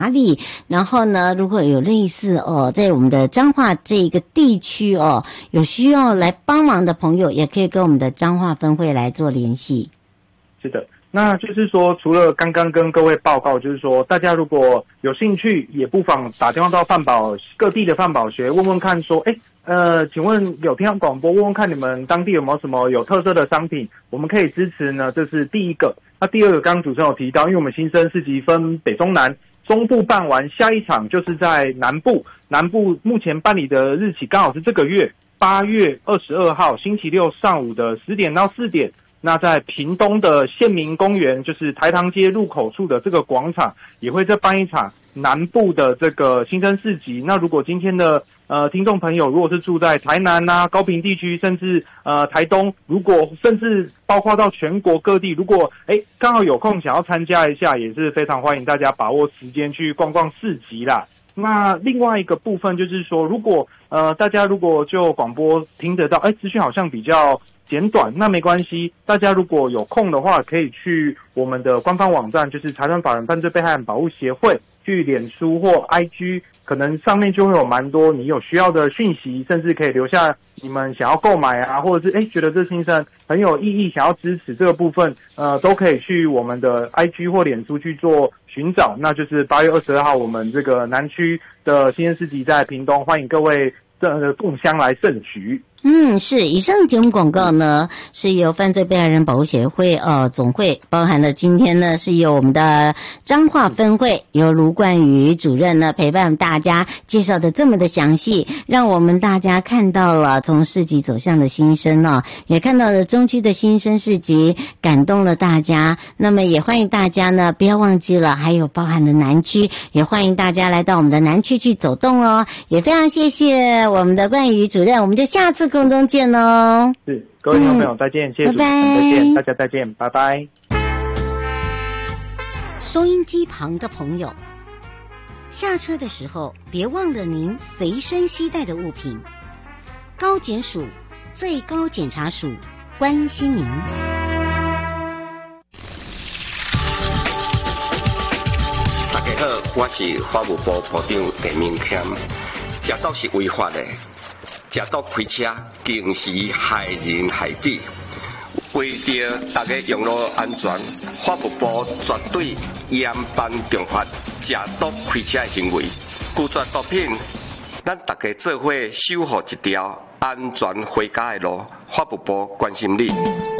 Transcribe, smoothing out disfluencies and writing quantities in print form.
哪里？然后呢，如果有类似在我们的彰化这个地区有需要来帮忙的朋友，也可以跟我们的彰化分会来做联系。 是的，那就是说，除了刚刚跟各位报告，就是说，大家如果有兴趣，也不妨打电话到各地的饭保学问问看，说，请问有听到广播，问问看你们当地有没有什么有特色的商品，我们可以支持呢？这是第一个。那第二个，刚刚主持人有提到，因为我们新生市集分北中南。中部办完，下一场就是在南部。南部目前办理的日期刚好是这个月8月22号星期六上午的10点到4点。那在屏东的县民公园，就是台糖街入口处的这个广场，也会再办一场南部的这个新生市集。那如果今天的听众朋友如果是住在台南啊、高屏地区，甚至台东，如果甚至包括到全国各地，如果刚好有空想要参加一下，也是非常欢迎大家把握时间去逛逛市集啦。那另外一个部分就是说，如果大家如果就广播听得到，资讯好像比较简短，那没关系，大家如果有空的话，可以去我们的官方网站，就是财团法人犯罪被害人保护协会，去脸书或 IG， 可能上面就会有蛮多你有需要的讯息，甚至可以留下你们想要购买啊，或者是觉得这新生很有意义，想要支持这个部分，都可以去我们的 IG 或脸书去做寻找。那就是8月22号，我们这个南区的新生市集在屏东，欢迎各位共襄来盛举。 是以上节目广告呢，是由犯罪被害人保护协会总会，包含了今天呢是由我们的彰化分会由卢冠宇主任呢陪伴大家介绍的这么的详细，让我们大家看到了从市集走向的新生也看到了中区的新生市集，感动了大家。那么也欢迎大家呢不要忘记了，还有包含了南区，也欢迎大家来到我们的南区去走动也非常谢谢我们的冠宇主任，我们就下次空中见哦。 是，各位听众朋友再见，谢谢主持人，再见，大家再见，拜拜。 收音机旁的朋友，下车的时候别忘了您随身携带的物品。高检署最高检察署关心您。 大家好，我是法务部部长陈明谦。食毒是违法的，食毒开车更是害人害己。为着大家用路安全，法务部绝对严办重罚食毒开车的行为。拒绝毒品，咱大家做伙守护一条安全回家的路。法务部关心你。